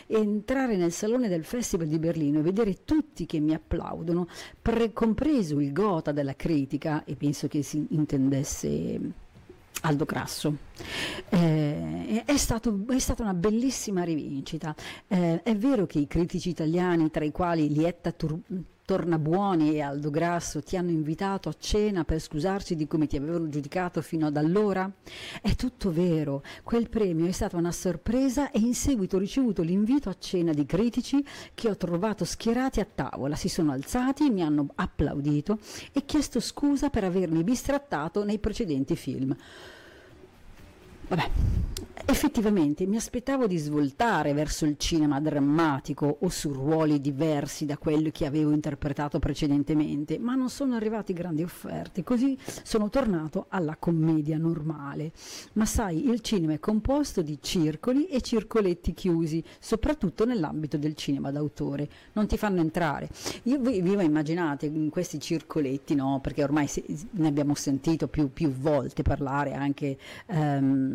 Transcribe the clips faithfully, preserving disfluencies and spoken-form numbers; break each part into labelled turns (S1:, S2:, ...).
S1: entrare nel salone del Festival di Berlino e vedere tutti che mi applaudono, pre- compreso il gota della critica, e penso che si intendesse Aldo Grasso. Eh, è, stato, è stata una bellissima rivincita. Eh, è vero che i critici italiani, tra i quali Lietta Tur- Tornabuoni e Aldo Grasso, ti hanno invitato a cena per scusarci di come ti avevano giudicato fino ad allora? È tutto vero, quel premio è stata una sorpresa e in seguito ho ricevuto l'invito a cena di critici che ho trovato schierati a tavola, si sono alzati, mi hanno applaudito e chiesto scusa per avermi bistrattato nei precedenti film. Vabbè, effettivamente mi aspettavo di svoltare verso il cinema drammatico o su ruoli diversi da quelli che avevo interpretato precedentemente, ma non sono arrivati grandi offerte, così sono tornato alla commedia normale. Ma sai, il cinema è composto di circoli e circoletti chiusi, soprattutto nell'ambito del cinema d'autore, non ti fanno entrare. Io vi, vi immaginate in questi circoletti, no? Perché ormai si, ne abbiamo sentito più, più volte parlare anche um,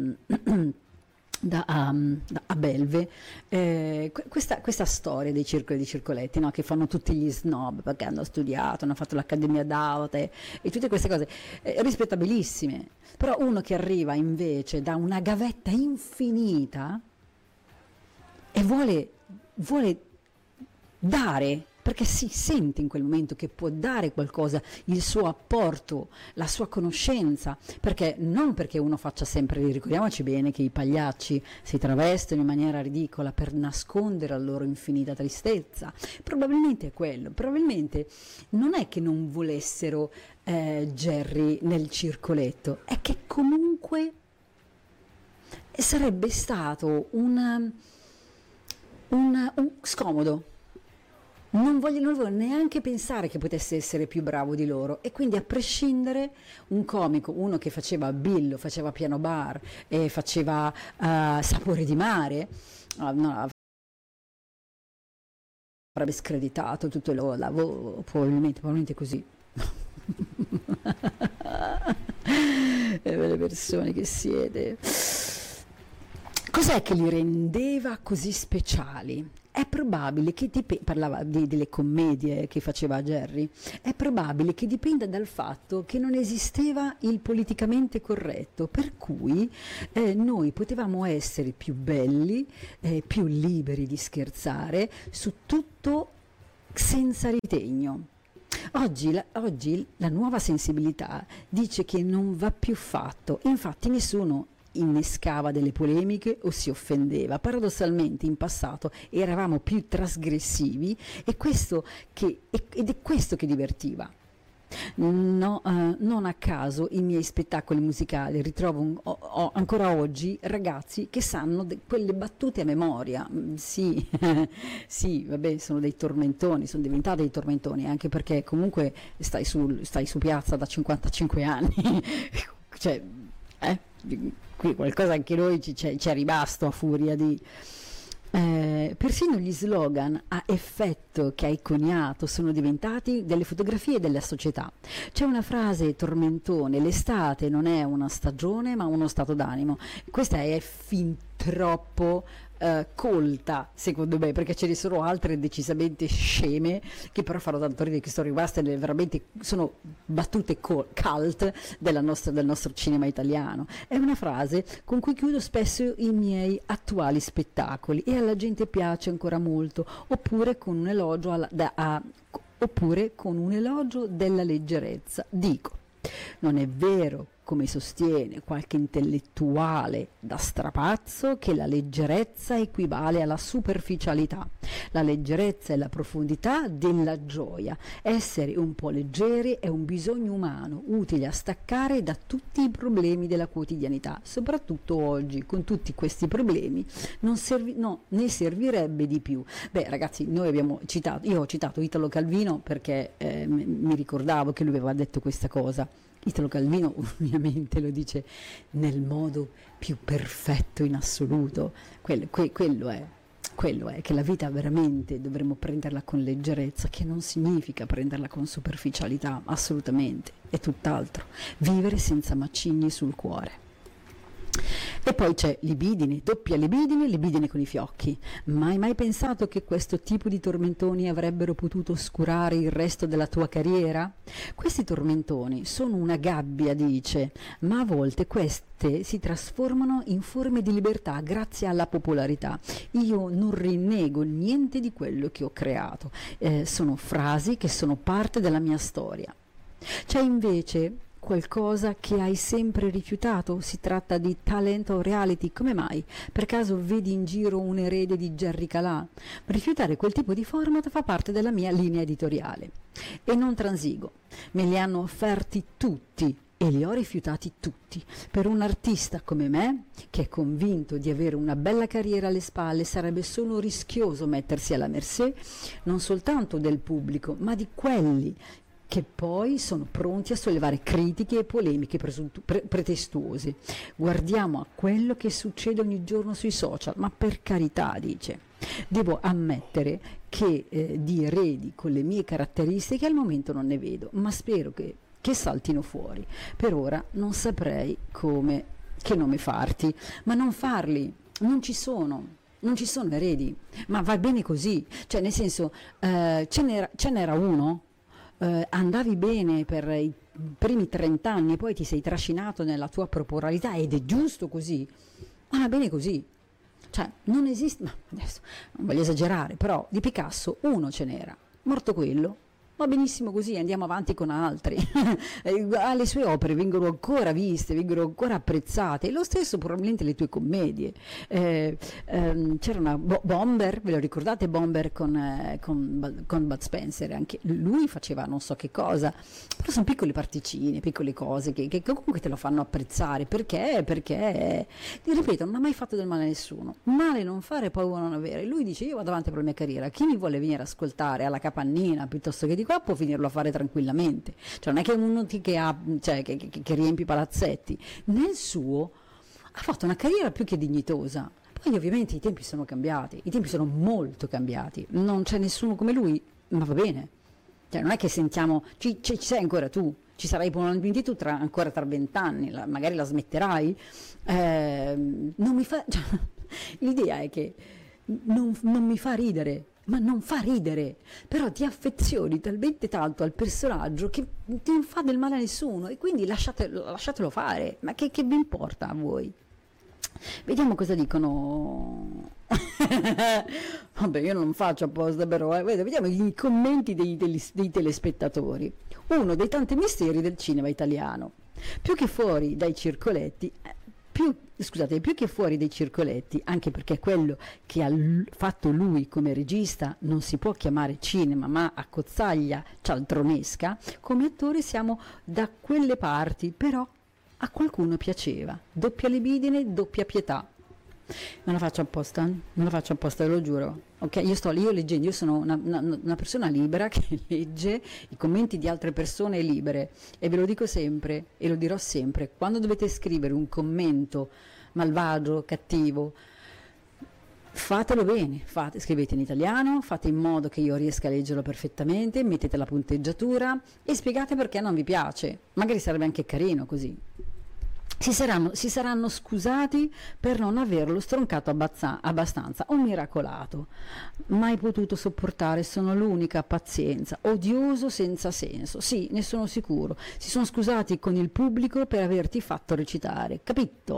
S1: Da, um, da, a Belve, eh, questa, questa storia dei circoli e dei circoletti, no? Che fanno tutti gli snob perché hanno studiato, hanno fatto l'accademia d'arte e tutte queste cose eh, rispettabilissime, però uno che arriva invece da una gavetta infinita e vuole, vuole dare, perché si sente in quel momento che può dare qualcosa, il suo apporto, la sua conoscenza, perché non perché uno faccia sempre, ricordiamoci bene che i pagliacci si travestono in maniera ridicola per nascondere la loro infinita tristezza, probabilmente è quello, probabilmente non è che non volessero eh, Jerry nel circoletto, è che comunque sarebbe stato un, un, un scomodo. Non voglio, non voglio neanche pensare che potesse essere più bravo di loro, e quindi a prescindere un comico, uno che faceva Billo, faceva Piano Bar e faceva uh, Sapore di Mare, uh, no, avrebbe screditato tutto il lavoro, probabilmente, probabilmente così. E le persone che siete. Cos'è che li rendeva così speciali? È probabile che dip- parlava di, delle commedie che faceva Jerry, è probabile che dipenda dal fatto che non esisteva il politicamente corretto, per cui eh, noi potevamo essere più belli, eh, più liberi di scherzare su tutto senza ritegno. Oggi la, oggi la nuova sensibilità dice che non va più fatto, infatti nessuno innescava delle polemiche o si offendeva. Paradossalmente in passato eravamo più trasgressivi e questo che, ed è questo che divertiva. No, uh, non a caso i miei spettacoli musicali ritrovo un, ho, ho ancora oggi ragazzi che sanno de- quelle battute a memoria. Mm, sì, sì, vabbè, sono dei tormentoni, sono diventati dei tormentoni, anche perché comunque stai, sul, stai su piazza da cinquantacinque anni, cioè, eh, qui qualcosa anche noi ci, ci è rimasto a furia di... Eh, persino gli slogan a effetto che hai coniato sono diventati delle fotografie della società. C'è una frase tormentone: l'estate non è una stagione ma uno stato d'animo. Questa è fin troppo eh, colta secondo me, perché ce ne sono altre decisamente sceme che però fanno tanto ridere, che sono rimaste veramente, sono battute cult della nostra, del nostro cinema italiano. È una frase con cui chiudo spesso i miei attuali spettacoli e alla gente piace ancora molto, oppure con un elogio alla, da, a, oppure con un elogio della leggerezza. Dico, non è vero, come sostiene qualche intellettuale da strapazzo, che la leggerezza equivale alla superficialità. La leggerezza è la profondità della gioia. Essere un po' leggeri è un bisogno umano, utile a staccare da tutti i problemi della quotidianità. Soprattutto oggi, con tutti questi problemi, non servi, no, ne servirebbe di più. Beh, ragazzi, noi abbiamo citato, io ho citato Italo Calvino perché eh, mi ricordavo che lui aveva detto questa cosa. Italo Calvino ovviamente lo dice nel modo più perfetto in assoluto. Quello, que, quello è, quello è che la vita veramente dovremmo prenderla con leggerezza, che non significa prenderla con superficialità, assolutamente, è tutt'altro. Vivere senza macigni sul cuore. E poi c'è libidine, doppia libidine, libidine con i fiocchi. Mai mai pensato che questo tipo di tormentoni avrebbero potuto oscurare il resto della tua carriera? Questi tormentoni sono una gabbia, dice, ma a volte queste si trasformano in forme di libertà grazie alla popolarità. Io non rinnego niente di quello che ho creato, eh, sono frasi che sono parte della mia storia. C'è invece qualcosa che hai sempre rifiutato? Si tratta di talent o reality? Come mai? Per caso vedi in giro un erede di Jerry Calà? Rifiutare quel tipo di format fa parte della mia linea editoriale. E non transigo. Me li hanno offerti tutti e li ho rifiutati tutti. Per un artista come me, che è convinto di avere una bella carriera alle spalle, sarebbe solo rischioso mettersi alla mercé non soltanto del pubblico, ma di quelli che poi sono pronti a sollevare critiche e polemiche presuntu- pre- pretestuose. Guardiamo a quello che succede ogni giorno sui social, ma per carità, dice. Devo ammettere che eh, di eredi con le mie caratteristiche al momento non ne vedo, ma spero che, che saltino fuori. Per ora non saprei come, che nome farti, ma non farli, non ci sono. Non ci sono eredi, ma va bene così. Cioè, nel senso, eh, ce n'era, ce n'era uno. Uh, andavi bene per i primi trent'anni e poi ti sei trascinato nella tua popolarità ed è giusto così, ma va bene così, cioè non esiste, ma adesso non voglio esagerare, però di Picasso uno ce n'era, morto quello, va benissimo così, andiamo avanti con altri. Le sue opere vengono ancora viste, vengono ancora apprezzate, e lo stesso probabilmente le tue commedie. Eh, ehm, c'era una Bo- Bomber, ve lo ricordate Bomber con, eh, con, con Bud Spencer? Anche lui faceva non so che cosa, però sono piccole particine, piccole cose che, che comunque te lo fanno apprezzare. Perché? Perché, ti ripeto, non ha mai fatto del male a nessuno. Male non fare, paura non avere. Lui dice: io vado avanti per la mia carriera, chi mi vuole venire a ascoltare alla capannina piuttosto che di qua può finirlo a fare tranquillamente, cioè non è che uno che, ha, cioè, che, che, che riempie i palazzetti. Nel suo ha fatto una carriera più che dignitosa. Poi ovviamente i tempi sono cambiati, i tempi sono molto cambiati, non c'è nessuno come lui, ma va bene, cioè non è che sentiamo, ci, ci sei ancora tu, ci sarai probabilmente tu tra, ancora tra vent'anni, la, magari la smetterai, eh, non mi fa, cioè, l'idea è che non, non mi fa ridere, ma non fa ridere, però ti affezioni talmente tanto al personaggio che non fa del male a nessuno, e quindi lasciatelo, lasciatelo fare, ma che, che vi importa a voi? Vediamo cosa dicono. Vabbè, io non faccio apposta, però eh. Vediamo i commenti dei, dei, dei telespettatori. Uno dei tanti misteri del cinema italiano, più che fuori dai circoletti, più, scusate, più che fuori dai circoletti, anche perché quello che ha l- fatto lui come regista non si può chiamare cinema, ma accozzaglia cialtronesca, come attori siamo da quelle parti, però a qualcuno piaceva. Doppia libidine, doppia pietà. Non la faccio apposta, non la faccio apposta, ve lo giuro. Ok, io sto io leggendo, io sono una, una, una persona libera che legge i commenti di altre persone libere, e ve lo dico sempre e lo dirò sempre: quando dovete scrivere un commento malvagio, cattivo, fatelo bene, fate, scrivete in italiano, fate in modo che io riesca a leggerlo perfettamente, mettete la punteggiatura e spiegate perché non vi piace. Magari sarebbe anche carino così. Si saranno, si saranno scusati per non averlo stroncato abbazza, abbastanza, o miracolato. Mai potuto sopportare, sono l'unica, pazienza, odioso senza senso. Sì, ne sono sicuro. Si sono scusati con il pubblico per averti fatto recitare, capito?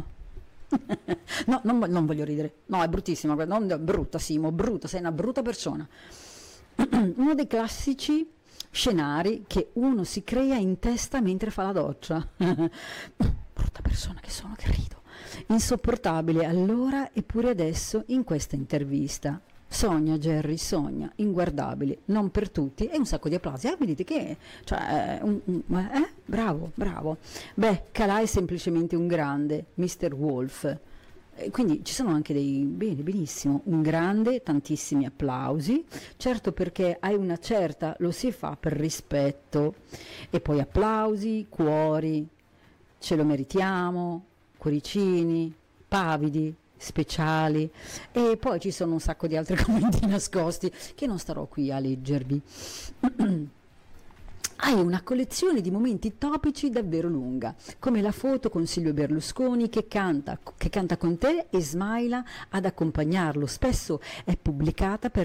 S1: No, non, non voglio ridere. No, è bruttissima, non, è brutta Simo, brutta, sei una brutta persona. Uno dei classici scenari che uno si crea in testa mentre fa la doccia. Brutta persona che sono, che rido. Insopportabile allora, eppure adesso in questa intervista. Sogna Jerry, sogna, inguardabile, non per tutti, e un sacco di applausi. Eh, vedete che, cioè, un, un, eh, bravo, bravo. Beh, Calà è semplicemente un grande, mister Wolf. E quindi ci sono anche dei, bene, benissimo, un grande, tantissimi applausi, certo, perché hai una certa, lo si fa per rispetto, e poi applausi, cuori, ce lo meritiamo, cuoricini, pavidi, speciali, e poi ci sono un sacco di altri commenti nascosti che non starò qui a leggervi. hai una collezione di momenti topici davvero lunga, come la foto con Silvio Berlusconi che canta, che canta con te e Smaila ad accompagnarlo. Spesso è pubblicata per